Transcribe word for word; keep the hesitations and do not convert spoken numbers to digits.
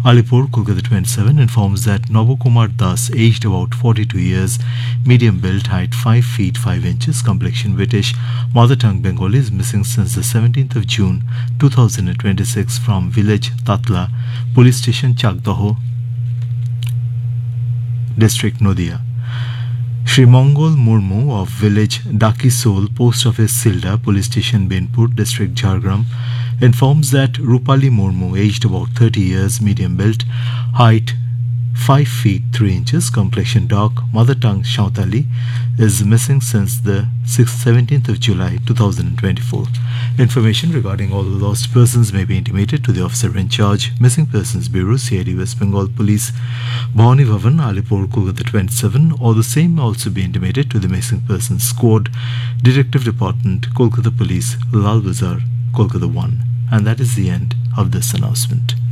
Alipur, Kolkata twenty-seven, informs that Nobokumar Das, aged about forty-two years, medium build, height five feet five inches, complexion British, mother tongue Bengali, is missing since the seventeenth of June two thousand twenty-six from village Tatla, police station Chakdaho, district Nodia. Shri Mongol Murmu of village Dakisol, post office Silda, police station Benpur, district Jhargram, informs that Rupali Murmu, aged about thirty years, medium built, height five feet three inches, complexion dark, mother tongue Shautali, is missing since the seventeenth of July two thousand twenty-four. Information regarding all the lost persons may be intimated to the officer in charge, Missing Persons Bureau, C I D West Bengal Police, Bhavani Bhavan, Alipur, Kolkata twenty-seven, or the same may also be intimated to the Missing Persons Squad, Detective Department, Kolkata Police, Lal Bazar, Kolkata one. And that is the end of this announcement.